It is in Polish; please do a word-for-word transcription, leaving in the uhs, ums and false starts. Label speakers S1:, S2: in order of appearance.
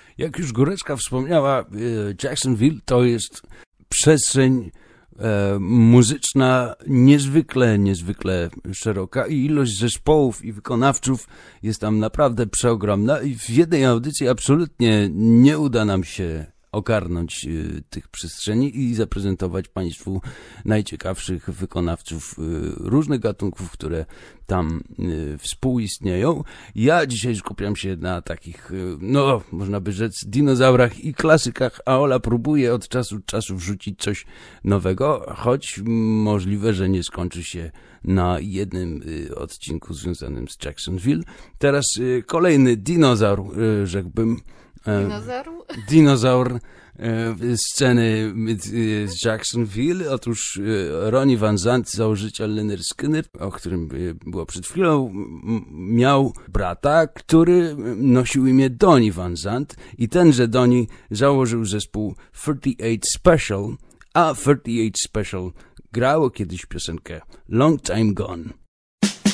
S1: Jak już Górecka wspomniała, Jacksonville to jest przestrzeń e, muzyczna niezwykle, niezwykle szeroka i ilość zespołów i wykonawców jest tam naprawdę przeogromna i w jednej audycji absolutnie nie uda nam się ogarnąć y, tych przestrzeni i zaprezentować Państwu najciekawszych wykonawców y, różnych gatunków, które tam y, współistnieją. Ja dzisiaj skupiam się na takich, y, no można by rzec, dinozaurach i klasykach, a Ola próbuje od czasu do czasu wrzucić coś nowego, choć możliwe, że nie skończy się na jednym y, odcinku związanym z Jacksonville. Teraz y, kolejny dinozaur, y, rzekłbym,
S2: Dinozaur?
S1: Dinozaur e, sceny e, z Jacksonville. Otóż e, Ronnie Van Zant, założyciel Lynyrd Skynyrd, o którym e, było przed chwilą, m, miał brata, który nosił imię Donnie Van Zant i tenże Donnie założył zespół trzydzieści osiem Special, a trzydzieści osiem Special grało kiedyś piosenkę Long Time Gone.